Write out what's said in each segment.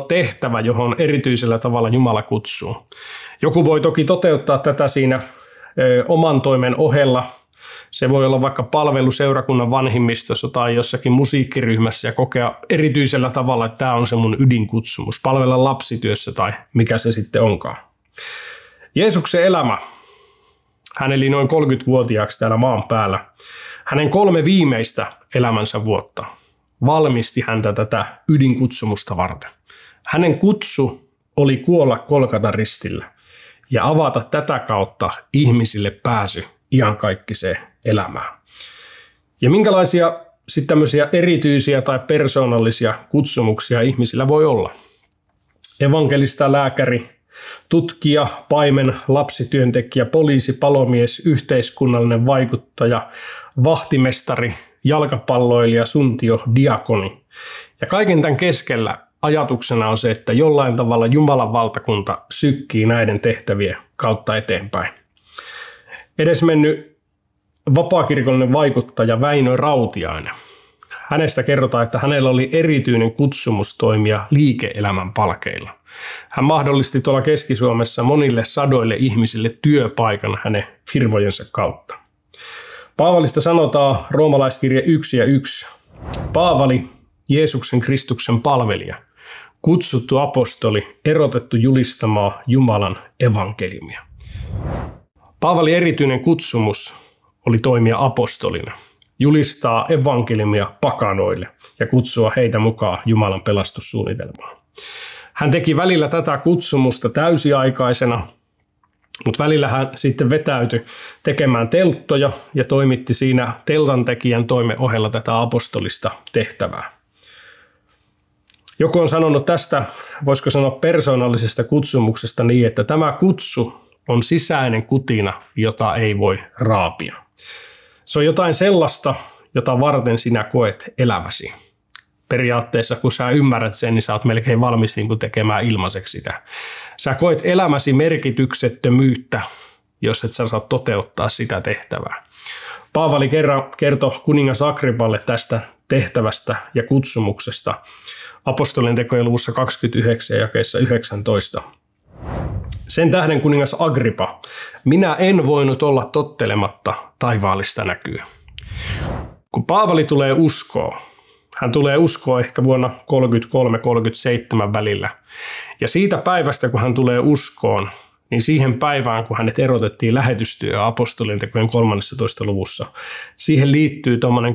tehtävä, johon erityisellä tavalla Jumala kutsuu. Joku voi toki toteuttaa tätä siinä oman toimen ohella. Se voi olla vaikka palvelu seurakunnan vanhimmistossa tai jossakin musiikkiryhmässä ja kokea erityisellä tavalla, että tämä on se mun ydinkutsumus. Palvella lapsityössä tai mikä se sitten onkaan. Jeesuksen elämä, hän eli noin 30-vuotiaaksi täällä maan päällä. Hänen 3 viimeistä elämänsä vuotta valmisti häntä tätä ydinkutsumusta varten. Hänen kutsu oli kuolla Golgatan ristillä ja avata tätä kautta ihmisille pääsy iankaikkiseen elämään. Ja minkälaisia sitten tämmöisiä erityisiä tai persoonallisia kutsumuksia ihmisillä voi olla? Evankelista, lääkäri, tutkija, paimen, lapsityöntekijä, poliisi, palomies, yhteiskunnallinen vaikuttaja, vahtimestari, jalkapalloilija, suntio, diakoni. Ja kaiken tämän keskellä ajatuksena on se, että jollain tavalla Jumalan valtakunta sykkii näiden tehtävien kautta eteenpäin. Edesmennyt vapaakirkollinen vaikuttaja Väinö Rautiainen. Hänestä kerrotaan, että hänellä oli erityinen kutsumus toimia liike-elämän palkeilla. Hän mahdollisti tuolla Keski-Suomessa monille sadoille ihmisille työpaikan hänen firmojensa kautta. Paavalista sanotaan roomalaiskirje 1:1. Paavali, Jeesuksen Kristuksen palvelija, kutsuttu apostoli, erotettu julistamaan Jumalan evankeliumia. Paavalin erityinen kutsumus oli toimia apostolina, julistaa evankeliumia pakanoille ja kutsua heitä mukaan Jumalan pelastussuunnitelmaan. Hän teki välillä tätä kutsumusta täysiaikaisena, mutta välillä hän sitten vetäytyi tekemään telttoja ja toimitti siinä teltantekijän toimen ohella tätä apostolista tehtävää. Joku on sanonut tästä, voisiko sanoa persoonallisesta kutsumuksesta niin, että tämä kutsu on sisäinen kutina, jota ei voi raapia. Se on jotain sellaista, jota varten sinä koet eläväsi. Periaatteessa, kun sä ymmärrät sen, niin sä oot melkein valmis niin kuin tekemään ilmaiseksi sitä. Sä koet elämäsi merkityksettömyyttä, jos et sä saa toteuttaa sitä tehtävää. Paavali kertoi kuningas Agripalle tästä tehtävästä ja kutsumuksesta apostolien tekojen luvussa 29 jakeessa 19. Sen tähden kuningas Agrippa, minä en voinut olla tottelematta taivaallista näkyä. Kun Paavali tulee uskoon, hän tulee uskoon ehkä vuonna 33-37 välillä. Ja siitä päivästä, kun hän tulee uskoon, niin siihen päivään, kun hänet erotettiin lähetystyö apostolien tekojen 13. luvussa, siihen liittyy tuommoinen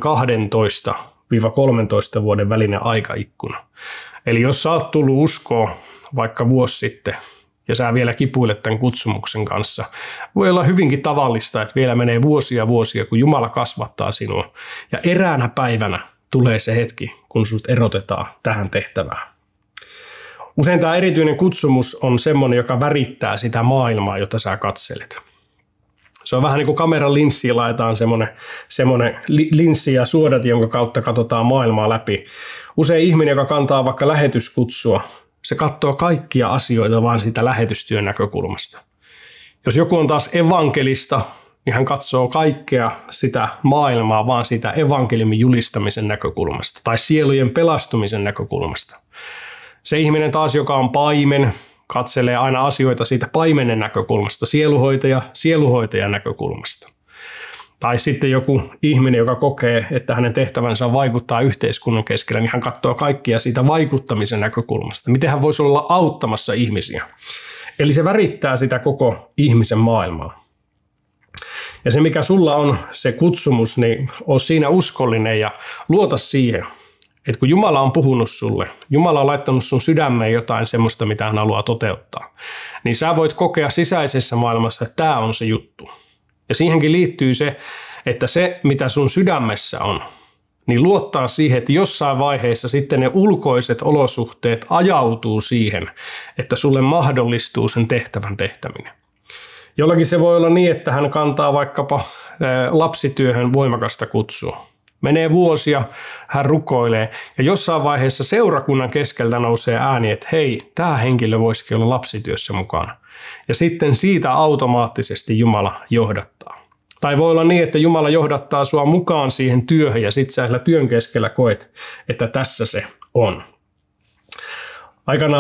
12-13 vuoden välinen aikaikkuna. Eli jos sä oot tullut uskoon vaikka vuosi sitten, ja sä vielä kipuilet tämän kutsumuksen kanssa, voi olla hyvinkin tavallista, että vielä menee vuosia, kun Jumala kasvattaa sinua. Ja eräänä päivänä tulee se hetki, kun sut erotetaan tähän tehtävään. Usein tämä erityinen kutsumus on semmoinen, joka värittää sitä maailmaa, jota sä katselet. Se on vähän niin kuin kameran linssiin laitetaan semmoinen linssi ja suodat, jonka kautta katsotaan maailmaa läpi. Usein ihminen, joka kantaa vaikka lähetyskutsua, se katsoo kaikkia asioita vain siitä lähetystyön näkökulmasta. Jos joku on taas evankelista, niin hän katsoo kaikkea sitä maailmaa vaan siitä evankeliumin julistamisen näkökulmasta tai sielujen pelastumisen näkökulmasta. Se ihminen taas, joka on paimen, katselee aina asioita siitä paimenen näkökulmasta, sieluhoitajan näkökulmasta. Tai sitten joku ihminen, joka kokee, että hänen tehtävänsä on vaikuttaa yhteiskunnan keskellä, niin hän katsoo kaikkia siitä vaikuttamisen näkökulmasta. Miten hän voisi olla auttamassa ihmisiä? Eli se värittää sitä koko ihmisen maailmaa. Ja se, mikä sulla on se kutsumus, niin ole siinä uskollinen ja luota siihen, että kun Jumala on puhunut sulle, Jumala on laittanut sun sydämeen jotain semmoista, mitä hän haluaa toteuttaa, niin sä voit kokea sisäisessä maailmassa, että tämä on se juttu. Ja siihenkin liittyy se, että se, mitä sun sydämessä on, niin luottaa siihen, että jossain vaiheessa sitten ne ulkoiset olosuhteet ajautuu siihen, että sulle mahdollistuu sen tehtävän tehtäminen. Jollakin se voi olla niin, että hän kantaa vaikkapa lapsityöhön voimakasta kutsua. Menee vuosia, hän rukoilee ja jossain vaiheessa seurakunnan keskeltä nousee ääni, että hei, tämä henkilö voisikin olla lapsityössä mukana. Ja sitten siitä automaattisesti Jumala johdattaa. Tai voi olla niin, että Jumala johdattaa sua mukaan siihen työhön ja sitten sä työn keskellä koet, että tässä se on. Aikanaan